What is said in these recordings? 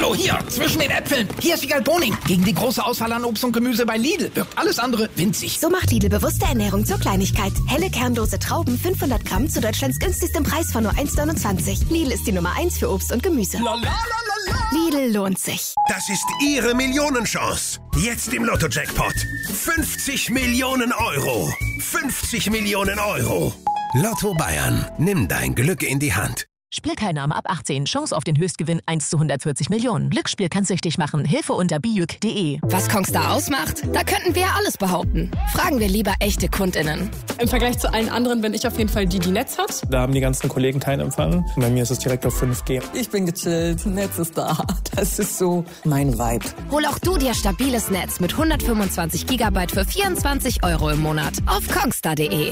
Hallo, hier, zwischen den Äpfeln. Hier ist Wiegald Boning. Gegen die große Auswahl an Obst und Gemüse bei Lidl wirkt alles andere winzig. So macht Lidl bewusste Ernährung zur Kleinigkeit. Helle kernlose Trauben, 500 Gramm zu Deutschlands günstigstem Preis von nur 1,29. Lidl ist die Nummer 1 für Obst und Gemüse. Lidl lohnt sich. Das ist Ihre Millionenchance. Jetzt im Lotto-Jackpot. 50 Millionen Euro. 50 Millionen Euro. Lotto Bayern. Nimm dein Glück in die Hand. Spielteilnahme ab 18. Chance auf den Höchstgewinn 1 zu 140 Millionen. Glücksspiel kann süchtig machen. Hilfe unter bijuk.de. Was Kongstar ausmacht? Da könnten wir ja alles behaupten. Fragen wir lieber echte KundInnen. Im Vergleich zu allen anderen bin ich auf jeden Fall die Netz hat. Da haben die ganzen Kollegen keinen Empfang. Bei mir ist es direkt auf 5G. Ich bin gechillt. Netz ist da. Das ist so mein Vibe. Hol auch du dir stabiles Netz mit 125 GB für 24 € im Monat auf kongstar.de.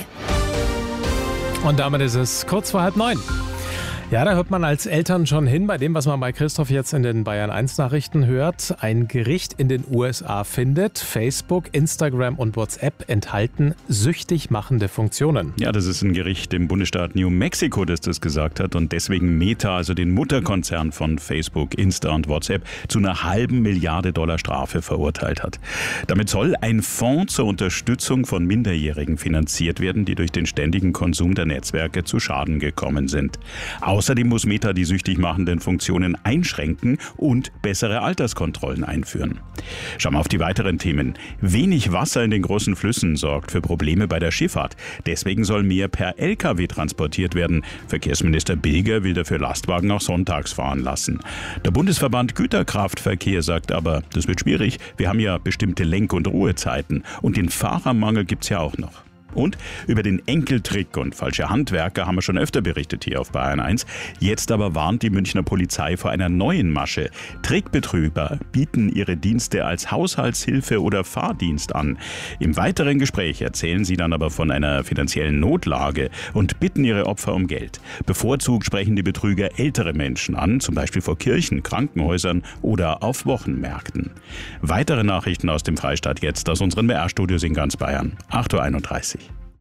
Und damit ist es kurz vor 8:30. Ja, da hört man als Eltern schon hin bei dem, was man bei Christoph jetzt in den Bayern 1 Nachrichten hört. Ein Gericht in den USA findet, Facebook, Instagram und WhatsApp enthalten süchtig machende Funktionen. Ja, das ist ein Gericht im Bundesstaat New Mexico, das das gesagt hat und deswegen Meta, also den Mutterkonzern von Facebook, Insta und WhatsApp, zu einer $500 Milliarden Strafe verurteilt hat. Damit soll ein Fonds zur Unterstützung von Minderjährigen finanziert werden, die durch den ständigen Konsum der Netzwerke zu Schaden gekommen sind. Außerdem muss Meta die süchtig machenden Funktionen einschränken und bessere Alterskontrollen einführen. Schauen wir auf die weiteren Themen. Wenig Wasser in den großen Flüssen sorgt für Probleme bei der Schifffahrt. Deswegen soll mehr per LKW transportiert werden. Verkehrsminister Bilger will dafür Lastwagen auch sonntags fahren lassen. Der Bundesverband Güterkraftverkehr sagt aber, das wird schwierig. Wir haben ja bestimmte Lenk- und Ruhezeiten. Und den Fahrermangel gibt's ja auch noch. Und über den Enkeltrick und falsche Handwerker haben wir schon öfter berichtet hier auf Bayern 1. Jetzt aber warnt die Münchner Polizei vor einer neuen Masche. Trickbetrüger bieten ihre Dienste als Haushaltshilfe oder Fahrdienst an. Im weiteren Gespräch erzählen sie dann aber von einer finanziellen Notlage und bitten ihre Opfer um Geld. Bevorzugt sprechen die Betrüger ältere Menschen an, zum Beispiel vor Kirchen, Krankenhäusern oder auf Wochenmärkten. Weitere Nachrichten aus dem Freistaat jetzt aus unseren BR-Studios in ganz Bayern. 8:31 Uhr.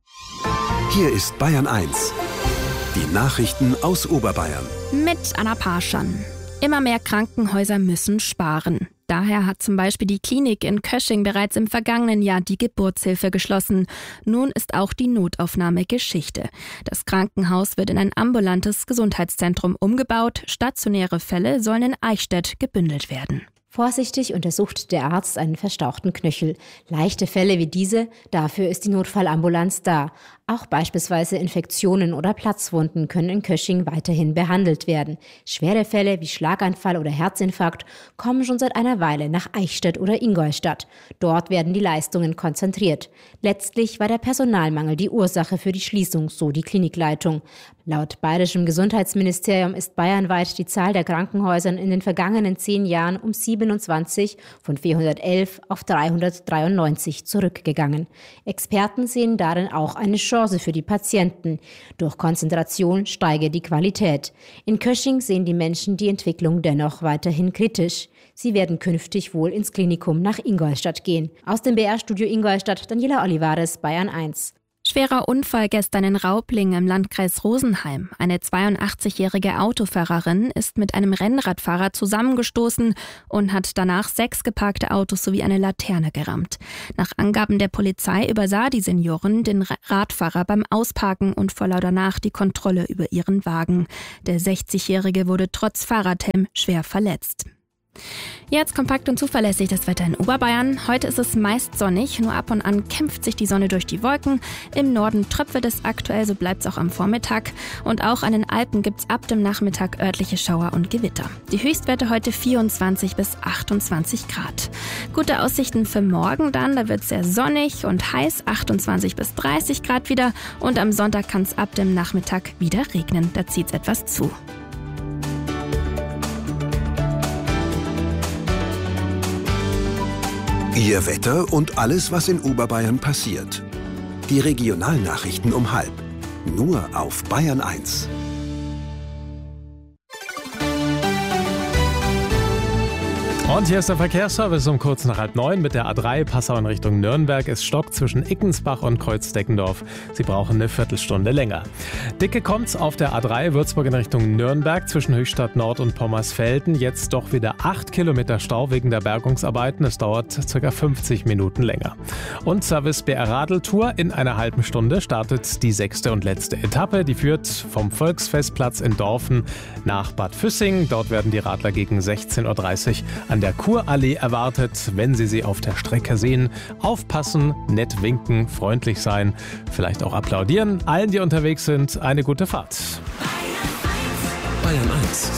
Hier ist Bayern 1. Die Nachrichten aus Oberbayern. Mit Anna Parschan. Immer mehr Krankenhäuser müssen sparen. Daher hat zum Beispiel die Klinik in Kösching bereits im vergangenen Jahr die Geburtshilfe geschlossen. Nun ist auch die Notaufnahme Geschichte. Das Krankenhaus wird in ein ambulantes Gesundheitszentrum umgebaut. Stationäre Fälle sollen in Eichstätt gebündelt werden. Vorsichtig untersucht der Arzt einen verstauchten Knöchel. Leichte Fälle wie diese, dafür ist die Notfallambulanz da. Auch beispielsweise Infektionen oder Platzwunden können in Kösching weiterhin behandelt werden. Schwere Fälle wie Schlaganfall oder Herzinfarkt kommen schon seit einer Weile nach Eichstätt oder Ingolstadt. Dort werden die Leistungen konzentriert. Letztlich war der Personalmangel die Ursache für die Schließung, so die Klinikleitung. Laut bayerischem Gesundheitsministerium ist bayernweit die Zahl der Krankenhäuser in den vergangenen 10 Jahren um 27 von 411 auf 393 zurückgegangen. Experten sehen darin auch eine Chance für die Patienten. Durch Konzentration steige die Qualität. In Kösching sehen die Menschen die Entwicklung dennoch weiterhin kritisch. Sie werden künftig wohl ins Klinikum nach Ingolstadt gehen. Aus dem BR-Studio Ingolstadt, Daniela Olivares, Bayern 1. Schwerer Unfall gestern in Raublingen im Landkreis Rosenheim. Eine 82-jährige Autofahrerin ist mit einem Rennradfahrer zusammengestoßen und hat danach 6 geparkte Autos sowie eine Laterne gerammt. Nach Angaben der Polizei übersah die Seniorin den Radfahrer beim Ausparken und verlor danach die Kontrolle über ihren Wagen. Der 60-jährige wurde trotz Fahrradhelm schwer verletzt. Jetzt kompakt und zuverlässig das Wetter in Oberbayern. Heute ist es meist sonnig, nur ab und an kämpft sich die Sonne durch die Wolken. Im Norden tröpfelt es aktuell, so bleibt es auch am Vormittag. Und auch an den Alpen gibt es ab dem Nachmittag örtliche Schauer und Gewitter. Die Höchstwerte heute 24 bis 28 Grad. Gute Aussichten für morgen dann, da wird es sehr sonnig und heiß, 28 bis 30 Grad wieder. Und am Sonntag kann es ab dem Nachmittag wieder regnen, da zieht es etwas zu. Ihr Wetter und alles, was in Oberbayern passiert. Die Regionalnachrichten um 12:30. Nur auf Bayern 1. Und hier ist der Verkehrsservice um kurz nach 8:30 mit der A3 Passau in Richtung Nürnberg. Es stockt zwischen Ickensbach und Kreuzdeckendorf. Sie brauchen eine Viertelstunde länger. Dicke kommt's auf der A3 Würzburg in Richtung Nürnberg zwischen Höchstadt Nord und Pommersfelden. Jetzt doch wieder 8 Kilometer Stau wegen der Bergungsarbeiten. Es dauert ca. 50 Minuten länger. Und Service BR Radeltour. In einer halben Stunde startet die 6. und letzte Etappe. Die führt vom Volksfestplatz in Dorfen nach Bad Füssing. Dort werden die Radler gegen 16:30 Uhr an der Kurallee erwartet. Wenn Sie sie auf der Strecke sehen, aufpassen, nett winken, freundlich sein, vielleicht auch applaudieren. Allen, die unterwegs sind, eine gute Fahrt. Bayern 1.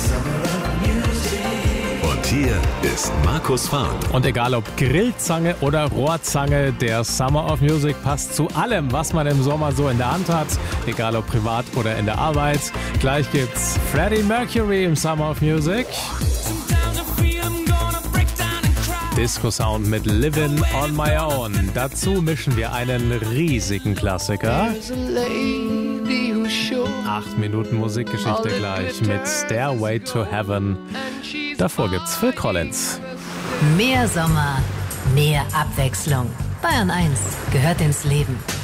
Und hier ist Markus Fahren. Und egal ob Grillzange oder Rohrzange, der Summer of Music passt zu allem, was man im Sommer so in der Hand hat. Egal ob privat oder in der Arbeit. Gleich gibt's Freddie Mercury im Summer of Music. Disco-Sound mit Livin' on My Own. Dazu mischen wir einen riesigen Klassiker. 8 Minuten Musikgeschichte gleich mit Stairway to Heaven. Davor gibt's Phil Collins. Mehr Sommer, mehr Abwechslung. Bayern 1 gehört ins Leben.